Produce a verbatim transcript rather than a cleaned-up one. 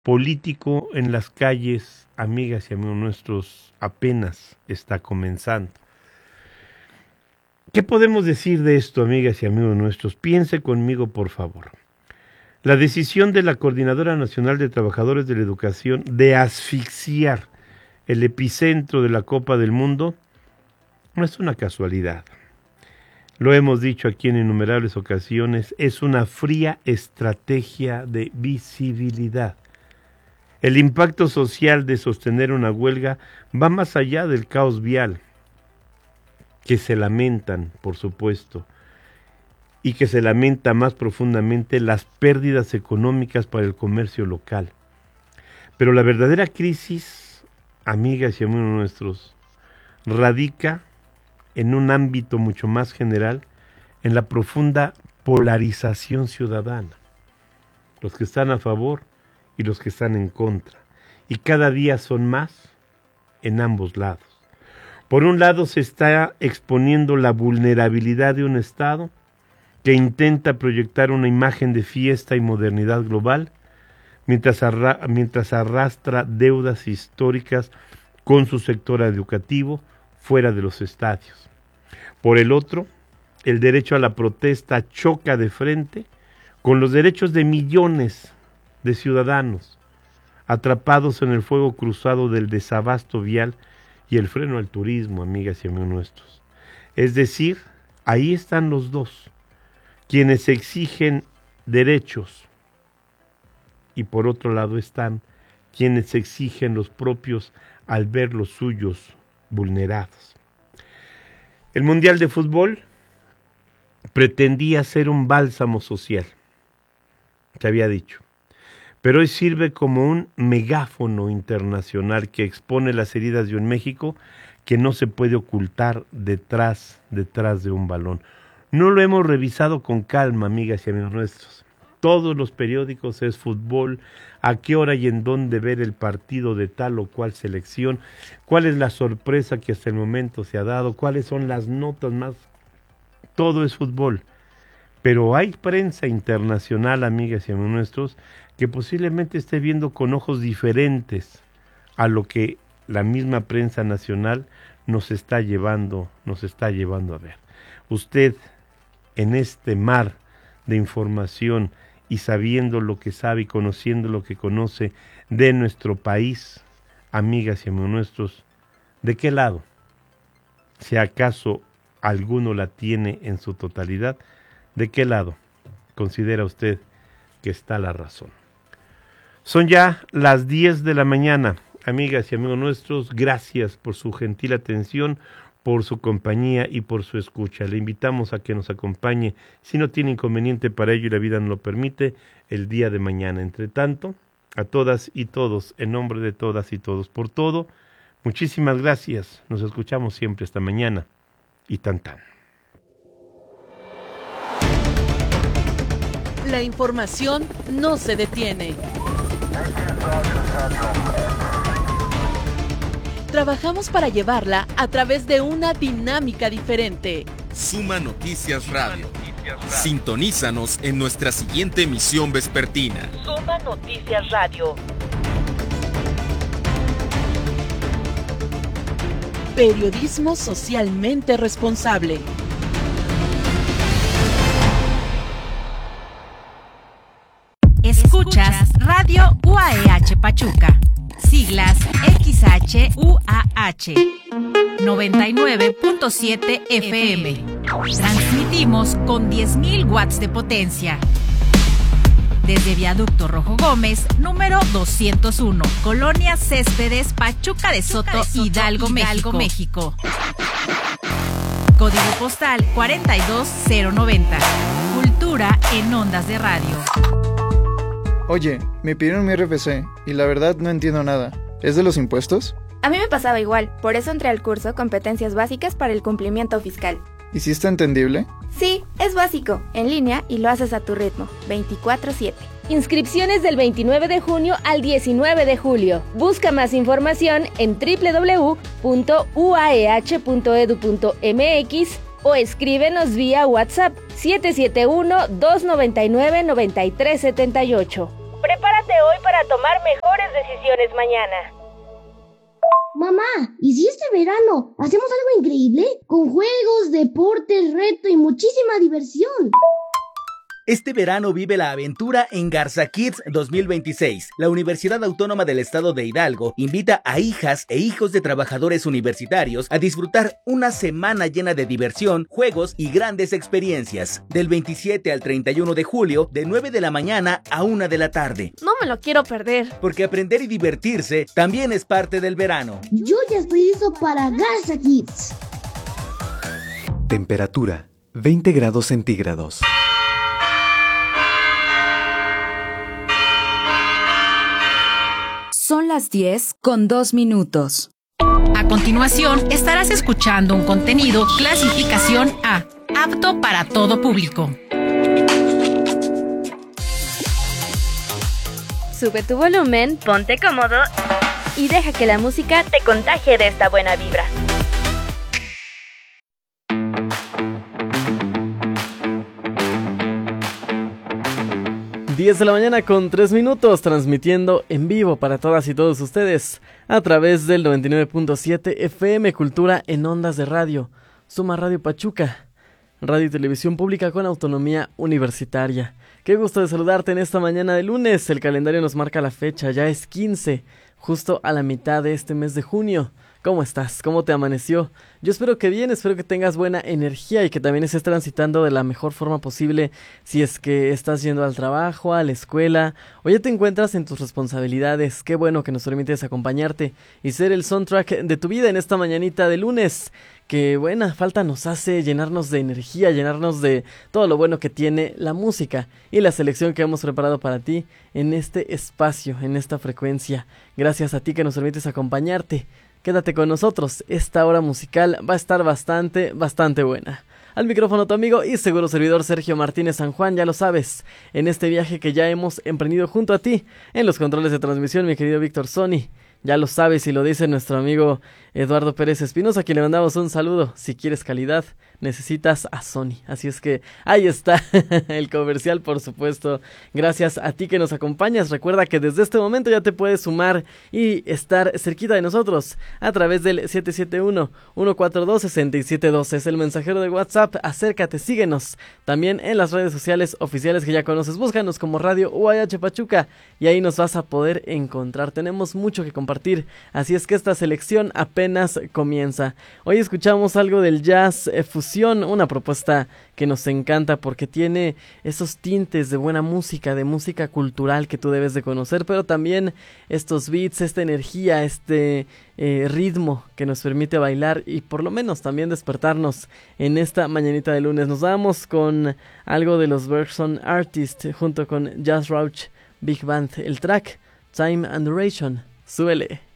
político en las calles, amigas y amigos nuestros, apenas está comenzando. ¿Qué podemos decir de esto, amigas y amigos nuestros? Piense conmigo, por favor. La decisión de la Coordinadora Nacional de Trabajadores de la Educación de asfixiar el epicentro de la Copa del Mundo no es una casualidad. Lo hemos dicho aquí en innumerables ocasiones, es una fría estrategia de visibilidad. El impacto social de sostener una huelga va más allá del caos vial, que se lamentan, por supuesto, y que se lamenta más profundamente las pérdidas económicas para el comercio local. Pero la verdadera crisis, amigas y amigos nuestros, radica en un ámbito mucho más general, en la profunda polarización ciudadana. Los que están a favor y los que están en contra. Y cada día son más en ambos lados. Por un lado se está exponiendo la vulnerabilidad de un Estado que intenta proyectar una imagen de fiesta y modernidad global, mientras, arra- mientras arrastra deudas históricas con su sector educativo fuera de los estadios. Por el otro, el derecho a la protesta choca de frente con los derechos de millones de ciudadanos atrapados en el fuego cruzado del desabasto vial y el freno al turismo, amigas y amigos nuestros. Es decir, ahí están los dos, quienes exigen derechos, y por otro lado están quienes exigen los propios al ver los suyos vulnerados. El Mundial de Fútbol pretendía ser un bálsamo social, se había dicho, pero hoy sirve como un megáfono internacional que expone las heridas de un México que no se puede ocultar detrás, detrás de un balón. No lo hemos revisado con calma, amigas y amigos nuestros. Todos los periódicos es fútbol, a qué hora y en dónde ver el partido de tal o cual selección, cuál es la sorpresa que hasta el momento se ha dado, cuáles son las notas más. Todo es fútbol. Pero hay prensa internacional, amigas y amigos nuestros, que posiblemente esté viendo con ojos diferentes a lo que la misma prensa nacional nos está llevando, nos está llevando a ver. Usted, en este mar de información y sabiendo lo que sabe y conociendo lo que conoce de nuestro país, amigas y amigos nuestros, ¿de qué lado? Si acaso alguno la tiene en su totalidad, ¿de qué lado considera usted que está la razón? Son ya las diez de la mañana, amigas y amigos nuestros, gracias por su gentil atención, por su compañía y por su escucha. Le invitamos a que nos acompañe, si no tiene inconveniente para ello y la vida nos lo permite, el día de mañana. Entre tanto, a todas y todos, en nombre de todas y todos, por todo, muchísimas gracias. Nos escuchamos siempre esta mañana y tan tan. La información no se detiene. Trabajamos para llevarla a través de una dinámica diferente. Suma Noticias Radio. Sintonízanos en nuestra siguiente emisión vespertina. Suma Noticias Radio. Periodismo socialmente responsable. Escuchas Radio U A E H Pachuca, siglas X H U A H, noventa y nueve punto siete F M. Transmitimos con diez mil watts de potencia. Desde Viaducto Rojo Gómez, número doscientos uno, Colonia Céspedes, Pachuca de Soto, de Soto Hidalgo, Hidalgo, México. Código postal cuarenta y dos cero noventa. Cultura en ondas de radio. Oye, me pidieron mi R F C y la verdad no entiendo nada. ¿Es de los impuestos? A mí me pasaba igual, por eso entré al curso Competencias Básicas para el Cumplimiento Fiscal. ¿Y si está entendible? Sí, es básico, en línea y lo haces a tu ritmo, veinticuatro siete. Inscripciones del veintinueve de junio al diecinueve de julio. Busca más información en doble u doble u doble u punto u a e h punto e d u punto m x o escríbenos vía WhatsApp siete siete uno, dos nueve nueve, nueve tres siete ocho. Prepárate hoy para tomar mejores decisiones mañana. Mamá, ¿y si este verano hacemos algo increíble? Con juegos, deportes, reto y muchísima diversión. Este verano vive la aventura en Garza Kids dos mil veintiséis. La Universidad Autónoma del Estado de Hidalgo invita a hijas e hijos de trabajadores universitarios a disfrutar una semana llena de diversión, juegos y grandes experiencias. Del veintisiete al treinta y uno de julio, de nueve de la mañana a una de la tarde. No me lo quiero perder. Porque aprender y divertirse también es parte del verano. Yo ya estoy listo para Garza Kids. Temperatura veinte grados centígrados. Son las diez con dos minutos. A continuación, estarás escuchando un contenido clasificación A, apto para todo público. Sube tu volumen, ponte cómodo y deja que la música te contagie de esta buena vibra. diez de la mañana con tres minutos, transmitiendo en vivo para todas y todos ustedes a través del noventa y nueve punto siete F M Cultura en ondas de radio. Suma Radio Pachuca, radio y televisión pública con autonomía universitaria. Qué gusto de saludarte en esta mañana de lunes. El calendario nos marca la fecha, ya es quince, justo a la mitad de este mes de junio. ¿Cómo estás? ¿Cómo te amaneció? Yo espero que bien, espero que tengas buena energía y que también estés transitando de la mejor forma posible si es que estás yendo al trabajo, a la escuela o ya te encuentras en tus responsabilidades. Qué bueno que nos permites acompañarte y ser el soundtrack de tu vida en esta mañanita de lunes. Que buena falta nos hace llenarnos de energía, llenarnos de todo lo bueno que tiene la música y la selección que hemos preparado para ti en este espacio, en esta frecuencia. Gracias a ti que nos permites acompañarte. Quédate con nosotros, esta hora musical va a estar bastante, bastante buena. Al micrófono tu amigo y seguro servidor Sergio Martínez San Juan, ya lo sabes, en este viaje que ya hemos emprendido junto a ti, en los controles de transmisión, mi querido Víctor Sony. Ya lo sabes y lo dice nuestro amigo Eduardo Pérez Espinosa, a quien le mandamos un saludo. Si quieres calidad, necesitas a Sony. Así es que ahí está el comercial, por supuesto. Gracias a ti que nos acompañas. Recuerda que desde este momento ya te puedes sumar y estar cerquita de nosotros a través del siete siete uno, uno cuatro dos, seis siete uno dos. Es el mensajero de WhatsApp. Acércate, síguenos. También en las redes sociales oficiales que ya conoces. Búscanos como Radio U A H Pachuca y ahí nos vas a poder encontrar. Tenemos mucho que compartir. Así es que esta selección apenas comienza. Hoy escuchamos algo del jazz eh, fusión, una propuesta que nos encanta porque tiene esos tintes de buena música, de música cultural que tú debes de conocer, pero también estos beats, esta energía, este eh, ritmo que nos permite bailar y por lo menos también despertarnos en esta mañanita de lunes. Nos vamos con algo de los Bergson Artists junto con Jazz Rauch Big Band, el track Time and Duration. Súbele.